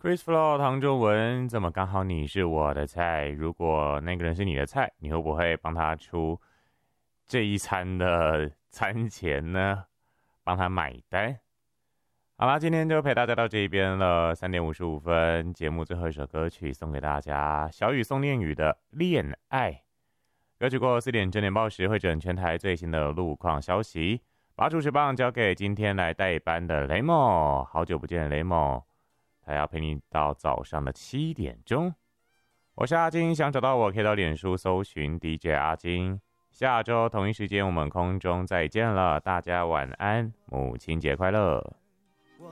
Chris Flow 唐中文，怎么刚好你是我的菜？如果那个人是你的菜，你会不会帮他出这一餐的餐钱呢？帮他买单？好啦，今天就陪大家到这一边了。3:55，节目最后一首歌曲送给大家，小雨宋念宇的《恋爱》。歌曲过后4点整点报时会整全台最新的路况消息，把主持棒交给今天来代班的雷梦。好久不见，雷梦。他要陪你到早上的7点钟。我是阿金，想找到我可以到脸书搜寻 DJ 阿金。下周同一时间我们空中再见了，大家晚安，母亲节快乐。